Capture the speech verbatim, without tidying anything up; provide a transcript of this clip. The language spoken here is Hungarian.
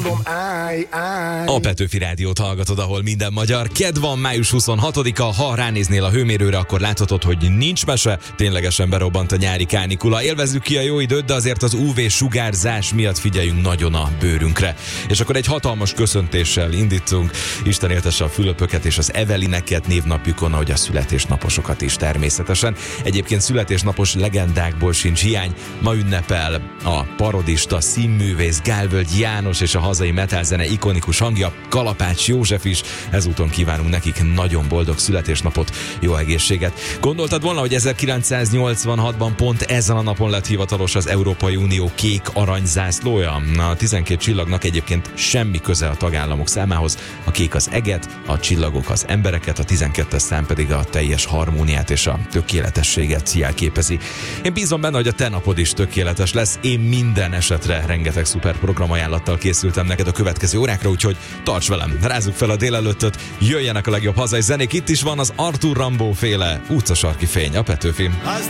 A Petőfi Rádiót hallgatod, ahol minden magyar. Kedd van, május huszonhatodika, ha ránéznél a hőmérőre, akkor láthatod, hogy nincs mese, ténylegesen berobbant a nyári kánikula. Élvezzük ki a jó időt, de azért az ú vé sugárzás miatt figyeljünk nagyon a bőrünkre. És akkor egy hatalmas köszöntéssel indítunk. Isten éltesse a Fülöpöket és az Evelineket névnapjukon, ahogy a születésnaposokat is természetesen. Egyébként születésnapos legendákból sincs hiány. Ma ünnepel a parodista, színművész Gálvölgy János és a hazai metalzene ikonikus hangja, Kalapács József is. Ezúton kívánunk nekik nagyon boldog születésnapot, jó egészséget. Gondoltad volna, hogy ezerkilencszáznyolcvanhatban pont ezen a napon lett hivatalos az Európai Unió kék aranyzászlója? A tizenkét csillagnak egyébként semmi köze a tagállamok számához. A kék az eget, a csillagok az embereket, a tizenkettes szám pedig a teljes harmóniát és a tökéletességet jelképezi. Én bízom benne, hogy a te napod is tökéletes lesz. Én minden esetre rengeteg szuper programajánlattal készültem neked a következő órákra, úgyhogy tarts velem, rázzuk fel a délelőttöt, jöjjenek a legjobb hazai zenék. Itt is van az Arthur Rimbaud féle utcasarki fény, a Petőfi.